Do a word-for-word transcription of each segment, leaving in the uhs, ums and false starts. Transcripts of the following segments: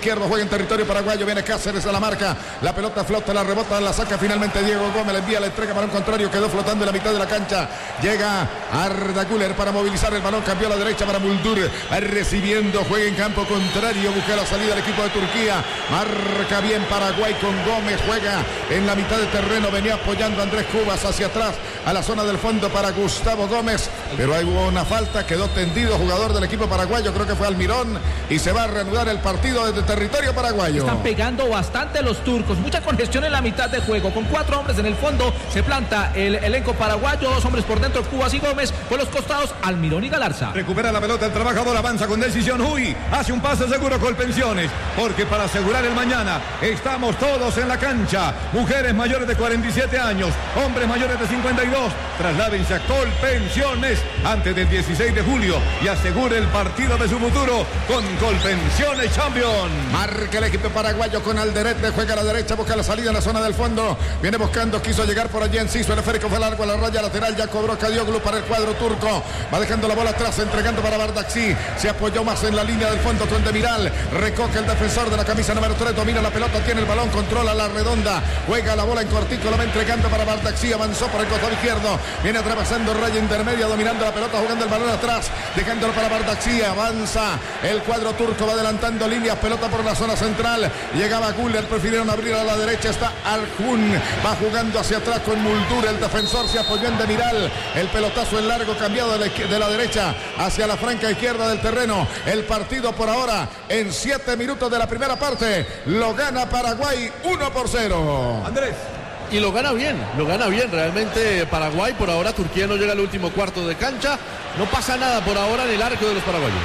izquierdo, juega en territorio paraguayo, viene Cáceres a la marca, la pelota flota, la rebota, la saca finalmente Diego Gómez, la envía, la entrega para un contrario, quedó flotando en la mitad de la cancha, llega Arda Güler para movilizar el balón, cambió a la derecha para Muldur, recibiendo, juega en campo contrario, busca la salida del equipo de Turquía, marca bien Paraguay con Gómez, juega en la mitad de terreno, venía apoyando a Andrés Cubas hacia atrás, a la zona del fondo para Gustavo Gómez, pero hay una falta, quedó tendido jugador del equipo paraguayo, creo que fue Almirón, y se va a reanudar el partido desde territorio paraguayo. Están pegando bastante los turcos, mucha congestión en la mitad de juego, con cuatro hombres en el fondo, se planta el elenco paraguayo, dos hombres por dentro, Cubas y Gómez, por los costados, Almirón y Galarza. Recupera la pelota el trabajador, avanza con decisión, Huy, hace un pase seguro con Pensiones, porque para asegurar el mañana, estamos todos en la cancha, mujeres mayores de cuarenta y siete años, hombres mayores de cincuenta y dos, trasládense a Colpensiones antes del dieciséis de julio y asegure el partido de su futuro con Colpensiones Champion. Marca el equipo paraguayo con Alderete, juega a la derecha, busca la salida en la zona del fondo, viene buscando, quiso llegar por allí Enciso, el esférico fue largo a la raya lateral, ya cobró Cadioglu para el cuadro turco, va dejando la bola atrás, entregando para Bardaxi, se apoyó más en la línea del fondo con Demiral, recoge el defensor de la camisa número tres, domina la pelota, tiene el balón, controla la redonda, juega la bola en cortico, la va entregando para Bardaxi, avanzó por el costado izquierdo, viene atravesando raya intermedia, dominando la pelota, jugando el balón atrás, dejándolo para Bardaxi, avanza el cuadro turco, va adelantando líneas, pelota por la zona central, llegaba Güler, prefirieron abrir a la derecha, está Arjun, va jugando hacia atrás con Muldur, el defensor se apoyó en Demiral, el pelotazo en largo cambiado de la, de la derecha hacia la franca izquierda del terreno, el partido por ahora en siete minutos de la primera parte, lo gana Paraguay uno por cero. Andrés. Y lo gana bien, lo gana bien realmente Paraguay, por ahora Turquía no llega al último cuarto de cancha, no pasa nada por ahora en el arco de los paraguayos.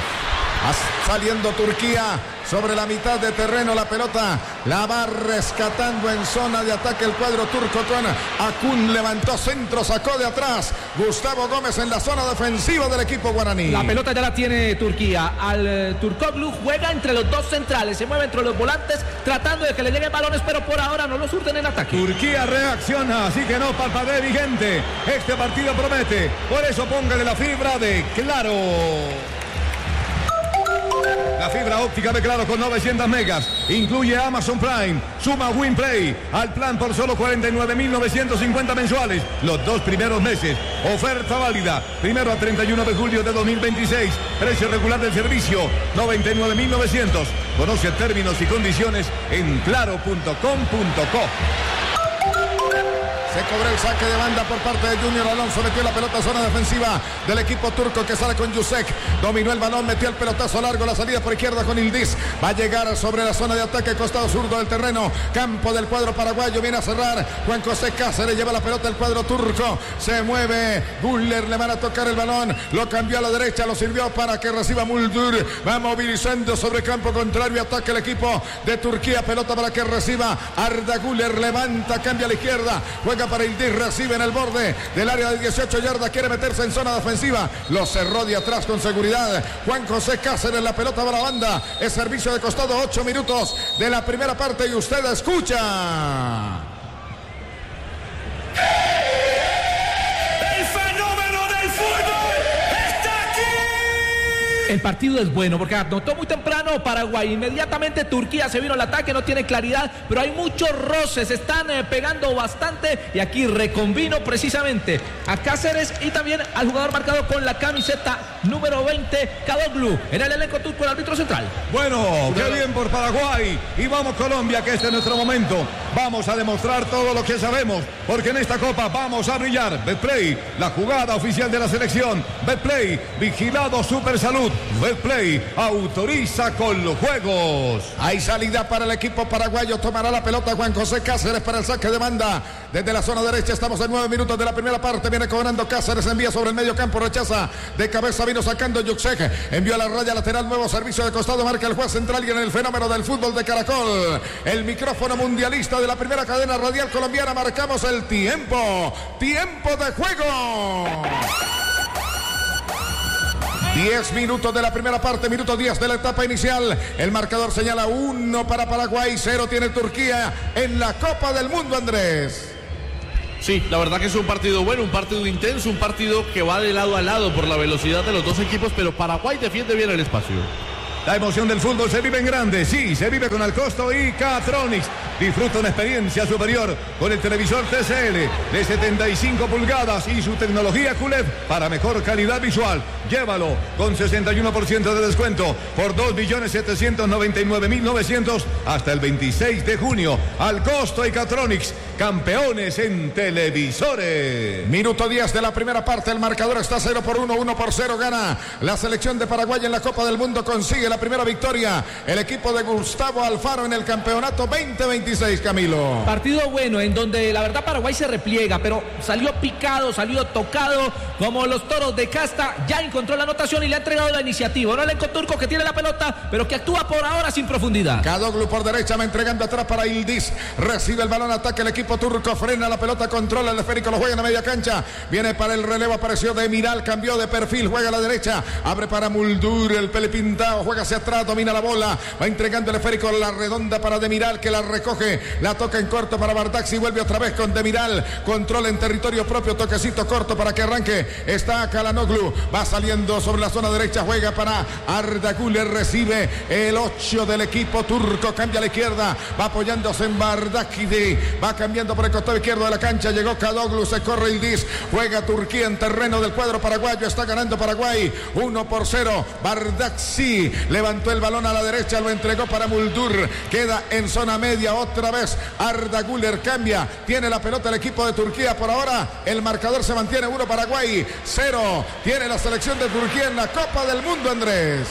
Saliendo Turquía sobre la mitad de terreno, la pelota la va rescatando en zona de ataque el cuadro turco con Akun, levantó centro, sacó de atrás Gustavo Gómez en la zona defensiva del equipo guaraní. La pelota ya la tiene Turquía, al eh, Turkoglu juega entre los dos centrales, se mueve entre los volantes tratando de que le lleguen balones, pero por ahora no los surten en ataque. Turquía reacciona, así que no parpadee vigente, este partido promete, por eso póngale la fibra de Claro. La fibra óptica de Claro con novecientos megas. Incluye Amazon Prime. Suma WinPlay al plan por solo cuarenta y nueve mil novecientos cincuenta mensuales. Los dos primeros meses. Oferta válida. Primero a treinta y uno de julio de dos mil veintiséis. Precio regular del servicio. noventa y nueve mil novecientos. Conoce términos y condiciones en claro punto com punto co. Se cobró el saque de banda por parte de Junior Alonso, metió la pelota a zona defensiva del equipo turco que sale con Yusek, dominó el balón, metió el pelotazo largo, la salida por izquierda con Ildiz, va a llegar sobre la zona de ataque, costado zurdo del terreno, campo del cuadro paraguayo, viene a cerrar Juan José Cáceres, lleva la pelota el cuadro turco, se mueve Güler, le van a tocar el balón, lo cambió a la derecha, lo sirvió para que reciba Muldur, va movilizando sobre campo contrario, ataque el equipo de Turquía, pelota para que reciba Arda Güler, levanta, cambia a la izquierda, juega para Ildiz, recibe en el borde del área de dieciocho yardas, quiere meterse en zona defensiva, lo cerró de atrás con seguridad Juan José Cáceres, la pelota para la banda, es servicio de costado, ocho minutos de la primera parte y usted escucha. El partido es bueno porque anotó muy temprano Paraguay, inmediatamente Turquía se vino al ataque, no tiene claridad, pero hay muchos roces, están eh, pegando bastante y aquí reconvino precisamente a Cáceres y también al jugador marcado con la camiseta número veinte, Cadioglu, en el elenco turco, el árbitro central. Bueno, qué bien por Paraguay y vamos Colombia, que este es nuestro momento, vamos a demostrar todo lo que sabemos, porque en esta copa vamos a brillar. Betplay, la jugada oficial de la selección, Betplay, vigilado Super Salud. Betplay autoriza con los juegos. Hay salida para el equipo paraguayo, tomará la pelota Juan José Cáceres para el saque de banda desde la zona derecha, estamos en nueve minutos de la primera parte, viene cobrando Cáceres, envía sobre el medio campo, rechaza de cabeza, vino sacando Yuxek, envió a la raya lateral, nuevo servicio de costado, marca el juez central y en el fenómeno del fútbol de Caracol, el micrófono mundialista de la primera cadena radial colombiana, marcamos el tiempo, tiempo de juego. diez minutos de la primera parte, minuto diez de la etapa inicial. El marcador señala uno para Paraguay, cero tiene Turquía en la Copa del Mundo, Andrés. Sí, la verdad que es un partido bueno, un partido intenso, un partido que va de lado a lado por la velocidad de los dos equipos, pero Paraguay defiende bien el espacio. La emoción del fútbol se vive en grande, sí, se vive con Alcosto y Catronics. Disfruta una experiencia superior con el televisor T C L de setenta y cinco pulgadas y su tecnología Q L E D para mejor calidad visual. Llévalo con sesenta y uno por ciento de descuento por dos millones setecientos noventa y nueve mil novecientos hasta el veintiséis de junio. Alcosto y Catronics, campeones en televisores. Minuto diez de la primera parte, el marcador está cero por uno, uno por cero, gana la selección de Paraguay en la Copa del Mundo, consigue la primera victoria el equipo de Gustavo Alfaro en el campeonato veinte veintiséis, Camilo. Partido bueno, en donde la verdad Paraguay se repliega, pero salió picado, salió tocado, como los toros de casta. Ya encontró la anotación y le ha entregado la iniciativa. Ahora el elenco turco que tiene la pelota, pero que actúa por ahora sin profundidad. Kadoglu por derecha, me entregando atrás para Ildiz. Recibe el balón, ataca el equipo turco, frena la pelota, controla el esférico, lo juega en la media cancha. Viene para el relevo, apareció Demiral, cambió de perfil, juega a la derecha, abre para Muldur, el pele pintado, juega hacia atrás, domina la bola, va entregando el esférico, la redonda para Demiral, que la recoge, la toca en corto para Bardakci, vuelve otra vez con Demiral, controla en territorio propio, toquecito corto para que arranque, está Calhanoglu, va saliendo sobre la zona derecha, juega para Arda Güler, recibe el ocho del equipo turco, cambia a la izquierda, va apoyándose en Bardakci, va cambiando por el costado izquierdo de la cancha, llegó Kadoglu, se corre Ildiz, juega Turquía en terreno del cuadro paraguayo, está ganando Paraguay, uno por cero, Bardakci levantó el balón a la derecha, lo entregó para Muldur, queda en zona media, otra vez Arda Güler cambia, tiene la pelota el equipo de Turquía, por ahora el marcador se mantiene uno Paraguay, cero, tiene la selección de Turquía en la Copa del Mundo, Andrés.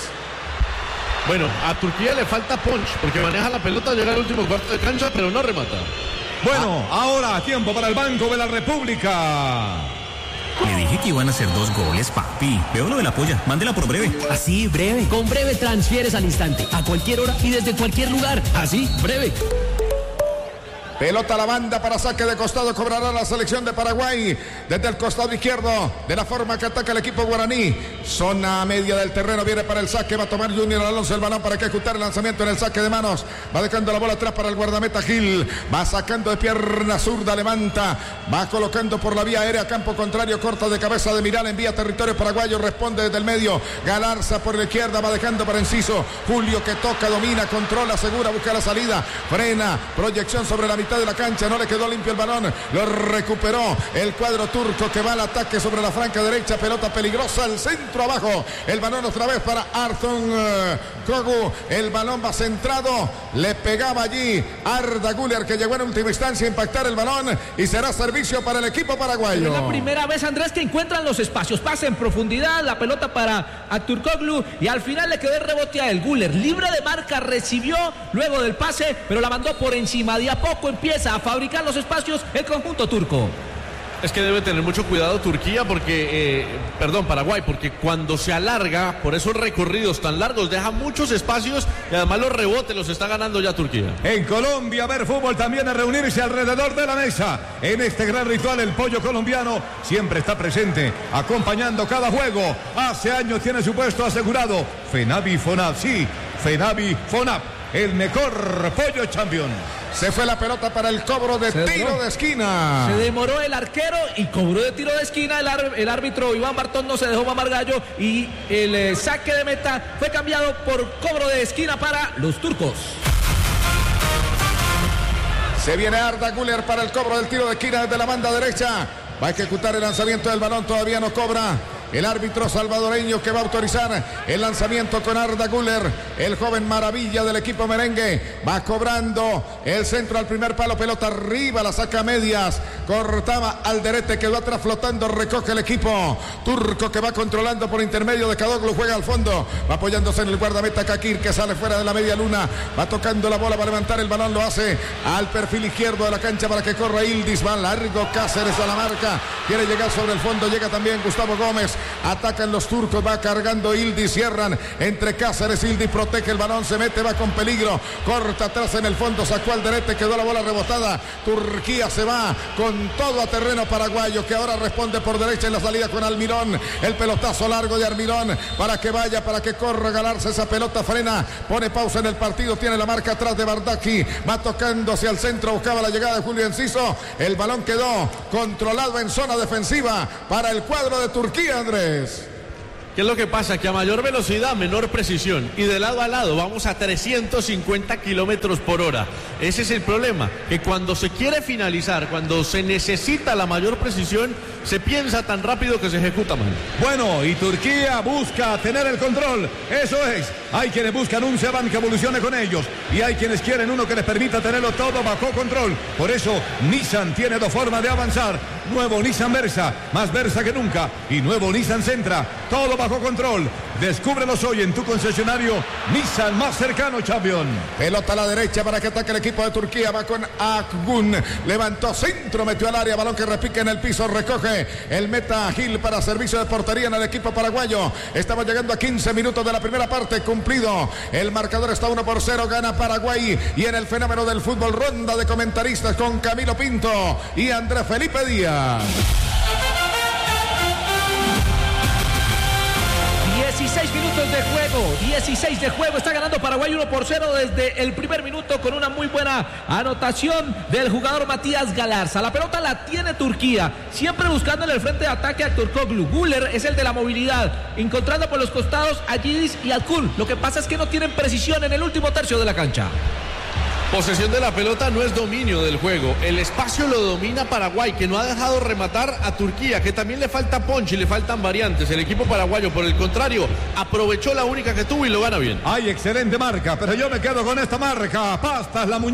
Bueno, a Turquía le falta punch, porque maneja la pelota, llega al último cuarto de cancha, pero no remata. Bueno, ah. ahora tiempo para el Banco de la República. Le dije que iban a hacer dos goles, papi. Veo lo de la polla. Mándela por Breve. Así, Breve. Con Breve transfieres al instante, a cualquier hora y desde cualquier lugar. Así, Breve. Pelota a la banda para saque de costado, cobrará la selección de Paraguay desde el costado izquierdo, de la forma que ataca el equipo guaraní. Zona media del terreno, viene para el saque, va a tomar Junior Alonso el balón para que ejecutar el lanzamiento en el saque de manos. Va dejando la bola atrás para el guardameta Gil, va sacando de pierna zurda, levanta, va colocando por la vía aérea, campo contrario, corta de cabeza de Miral, envía territorio paraguayo, responde desde el medio, Galarza por la izquierda, va dejando para Enciso, Julio que toca, domina, controla, segura, busca la salida, frena, proyección sobre la mitad de la cancha, no le quedó limpio el balón, lo recuperó el cuadro turco que va al ataque sobre la franca derecha, pelota peligrosa, al centro abajo, el balón otra vez para Arton uh, Kogu, el balón va centrado, le pegaba allí Arda Güler que llegó en última instancia a impactar el balón y será servicio para el equipo paraguayo. Es la primera vez, Andrés, que encuentran los espacios, pasa en profundidad, la pelota para Aturkoglu y al final le quedó el rebote a el Güler, libre de marca, recibió luego del pase, pero la mandó por encima, de a poco empieza a fabricar los espacios el conjunto turco. Es que debe tener mucho cuidado Turquía porque, eh, perdón, Paraguay, porque cuando se alarga por esos recorridos tan largos deja muchos espacios y además los rebotes los está ganando ya Turquía. En Colombia, ver fútbol también es reunirse alrededor de la mesa. En este gran ritual, el pollo colombiano siempre está presente, acompañando cada juego. Hace años tiene su puesto asegurado. Fenavi Fonap, sí, Fenavi Fonap, el mejor pollo champion. Se fue la pelota para el cobro de Se tiro demoró. de esquina. Se demoró el arquero y cobró de tiro de esquina. El, ar- el árbitro Iván Bartón no se dejó mamar gallo y el eh, saque de meta fue cambiado por cobro de esquina para los turcos. Se viene Arda Güler para el cobro del tiro de esquina desde la banda derecha. Va a ejecutar el lanzamiento del balón, todavía no cobra. El árbitro salvadoreño que va a autorizar el lanzamiento con Arda Güler, el joven maravilla del equipo merengue, va cobrando el centro al primer palo, pelota arriba, la saca a medias, cortaba Alderete, quedó atrás flotando, recoge el equipo turco que va controlando por intermedio de Kadoglu, juega al fondo, va apoyándose en el guardameta Kakir que sale fuera de la media luna, va tocando la bola, va a levantar el balón, lo hace al perfil izquierdo de la cancha para que corra Ildiz, va largo Cáceres a la marca, quiere llegar sobre el fondo, llega también Gustavo Gómez. Atacan los turcos, va cargando Ildiz, cierran entre Cáceres, Ildiz protege el balón, se mete, va con peligro, corta atrás en el fondo, sacó Alderete, quedó la bola rebotada, Turquía se va con todo a terreno paraguayo, que ahora responde por derecha en la salida con Almirón, el pelotazo largo de Almirón, para que vaya, para que corra, ganarse esa pelota, frena, pone pausa en el partido, tiene la marca atrás de Bardakci, va tocando hacia el centro, buscaba la llegada de Julio Enciso, el balón quedó controlado en zona defensiva para el cuadro de Turquía, Andrés. ¿Qué es lo que pasa? Que a mayor velocidad, menor precisión. Y de lado a lado vamos a trescientos cincuenta kilómetros por hora. Ese es el problema, que cuando se quiere finalizar, cuando se necesita la mayor precisión, se piensa tan rápido que se ejecuta mal. Bueno, y Turquía busca tener el control. Eso es. Hay quienes buscan un Seban que evolucione con ellos. Y hay quienes quieren uno que les permita tenerlo todo bajo control. Por eso, Nissan tiene dos formas de avanzar. Nuevo Nissan Versa, más Versa que nunca. Y nuevo Nissan Sentra, todo bajo control. Descúbrelos hoy en tu concesionario Nissan más cercano, champion. Pelota a la derecha para que ataque el equipo de Turquía. Va con Akgun. Levantó centro, metió al área. Balón que repica en el piso. Recoge el meta Gil para servicio de portería en el equipo paraguayo. Estamos llegando a quince minutos de la primera parte. Cumplido. El marcador está uno por cero. Gana Paraguay. Y en el fenómeno del fútbol, ronda de comentaristas con Camilo Pinto y Andrés Felipe Díaz. dieciséis minutos de juego, dieciséis de juego, está ganando Paraguay uno por cero desde el primer minuto con una muy buena anotación del jugador Matías Galarza. La pelota la tiene Turquía, siempre buscando en el frente de ataque a Turkoglu. Güler es el de la movilidad, encontrando por los costados a Yildiz y Akul. Lo que pasa es que no tienen precisión en el último tercio de la cancha. Posesión de la pelota no es dominio del juego. El espacio lo domina Paraguay, que no ha dejado rematar a Turquía, que también le falta punch y le faltan variantes. El equipo paraguayo, por el contrario, aprovechó la única que tuvo y lo gana bien. Hay excelente marca, pero yo me quedo con esta marca. Pastas la muñeca.